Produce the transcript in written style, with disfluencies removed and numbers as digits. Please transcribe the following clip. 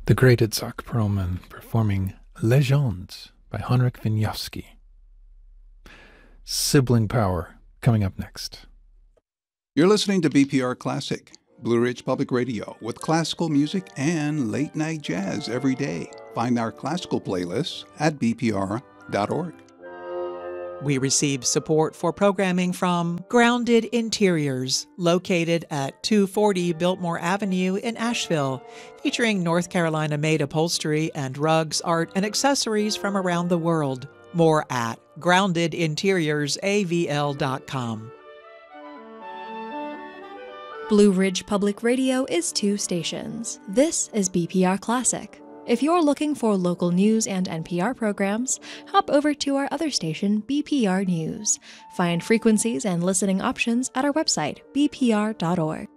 The great Itzhak Perlman performing Legends by Henryk Wieniawski. Sibling Power coming up next. You're listening to BPR Classic, Blue Ridge Public Radio, with classical music and late-night jazz every day. Find our classical playlists at bpr.org. We receive support for programming from Grounded Interiors, located at 240 Biltmore Avenue in Asheville, featuring North Carolina-made upholstery and rugs, art, and accessories from around the world. More at groundedinteriorsavl.com. Blue Ridge Public Radio is 2 stations. This is BPR Classic. If you're looking for local news and NPR programs, hop over to our other station, BPR News. Find frequencies and listening options at our website, bpr.org.